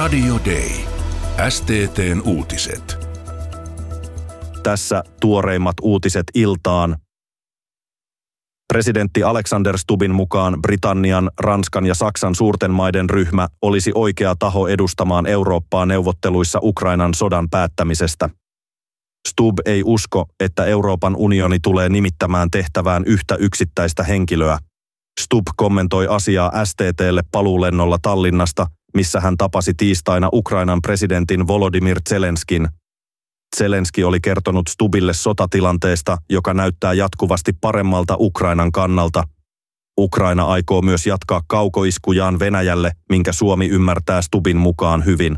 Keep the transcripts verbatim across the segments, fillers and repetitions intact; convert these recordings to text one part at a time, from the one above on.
Radio Day. S T T:n uutiset. Tässä tuoreimmat uutiset iltaan. Presidentti Alexander Stubbin mukaan Britannian, Ranskan ja Saksan suurten maiden ryhmä olisi oikea taho edustamaan Eurooppaa neuvotteluissa Ukrainan sodan päättämisestä. Stubb ei usko, että Euroopan unioni tulee nimittämään tehtävään yhtä yksittäistä henkilöä. Stubb kommentoi asiaa S T T:lle paluulennolla Tallinnasta, missä hän tapasi tiistaina Ukrainan presidentin Volodymyr Zelenskin. Zelenski oli kertonut Stubbille sotatilanteesta, joka näyttää jatkuvasti paremmalta Ukrainan kannalta. Ukraina aikoo myös jatkaa kaukoiskujaan Venäjälle, minkä Suomi ymmärtää Stubbin mukaan hyvin.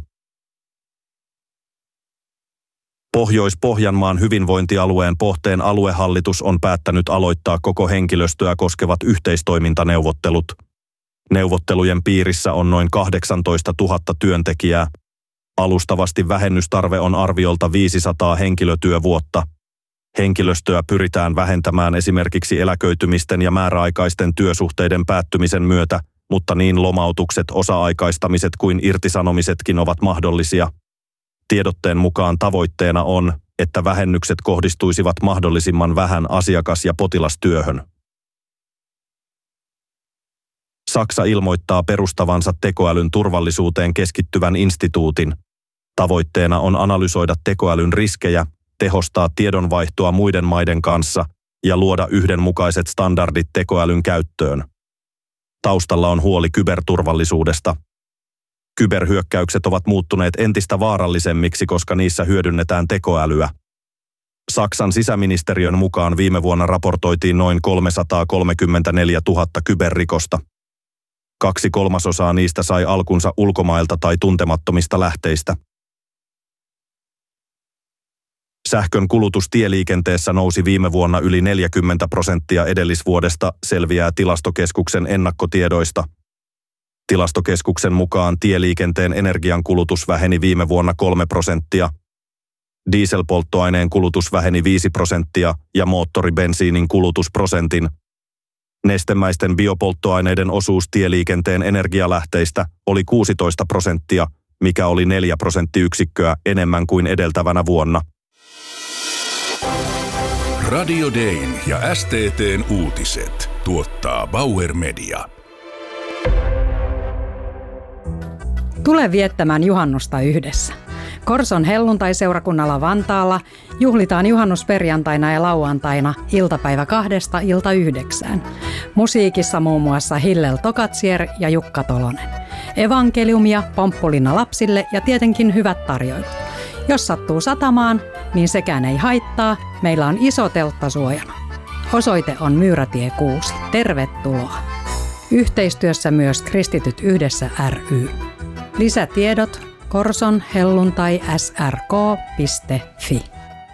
Pohjois-Pohjanmaan hyvinvointialueen Pohteen aluehallitus on päättänyt aloittaa koko henkilöstöä koskevat yhteistoimintaneuvottelut. Neuvottelujen piirissä on noin kahdeksantoista tuhatta työntekijää. Alustavasti vähennystarve on arviolta viisisataa henkilötyövuotta. Henkilöstöä pyritään vähentämään esimerkiksi eläköitymisten ja määräaikaisten työsuhteiden päättymisen myötä, mutta niin lomautukset, osa-aikaistamiset kuin irtisanomisetkin ovat mahdollisia. Tiedotteen mukaan tavoitteena on, että vähennykset kohdistuisivat mahdollisimman vähän asiakas- ja potilastyöhön. Saksa ilmoittaa perustavansa tekoälyn turvallisuuteen keskittyvän instituutin. Tavoitteena on analysoida tekoälyn riskejä, tehostaa tiedonvaihtoa muiden maiden kanssa ja luoda yhdenmukaiset standardit tekoälyn käyttöön. Taustalla on huoli kyberturvallisuudesta. Kyberhyökkäykset ovat muuttuneet entistä vaarallisemmiksi, koska niissä hyödynnetään tekoälyä. Saksan sisäministeriön mukaan viime vuonna raportoitiin noin kolmesataakolmekymmentäneljätuhatta kyberrikosta. Kaksi kolmasosaa niistä sai alkunsa ulkomailta tai tuntemattomista lähteistä. Sähkön kulutus tieliikenteessä nousi viime vuonna yli neljäkymmentä prosenttia edellisvuodesta, selviää Tilastokeskuksen ennakkotiedoista. Tilastokeskuksen mukaan tieliikenteen energiankulutus väheni viime vuonna kolme prosenttia. Dieselpolttoaineen kulutus väheni viisi prosenttia ja moottoribensiinin kulutus prosentin. Nestemäisten biopolttoaineiden osuus tieliikenteen energialähteistä oli kuusitoista prosenttia, mikä oli neljä prosenttiyksikköä enemmän kuin edeltävänä vuonna. Radio Dayn ja S T T:n uutiset tuottaa Bauer Media. Tule viettämään juhannusta yhdessä. Korson helluntaiseurakunnalla Vantaalla juhlitaan juhannusperjantaina ja lauantaina iltapäivä kahdesta ilta yhdeksään. Musiikissa muun muassa Hillel Tokatsier ja Jukka Tolonen. Evankeliumia, pomppulina lapsille ja tietenkin hyvät tarjoilut. Jos sattuu satamaan, niin sekään ei haittaa. Meillä on iso teltta suojana. Osoite on Myyrätie kuusi. Tervetuloa. Yhteistyössä myös Kristityt yhdessä ry. Lisätiedot korson helluntai s r k piste f i.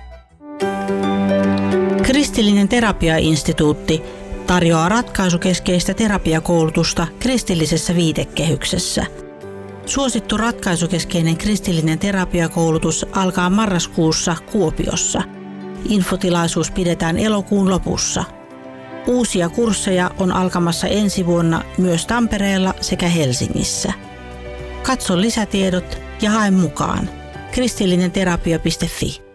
Kristillinen terapiainstituutti tarjoaa ratkaisukeskeistä terapiakoulutusta kristillisessä viitekehyksessä. Suosittu ratkaisukeskeinen kristillinen terapiakoulutus alkaa marraskuussa Kuopiossa. Infotilaisuus pidetään elokuun lopussa. Uusia kursseja on alkamassa ensi vuonna myös Tampereella sekä Helsingissä. Katso lisätiedot ja hae mukaan. kristillinenterapia piste f i.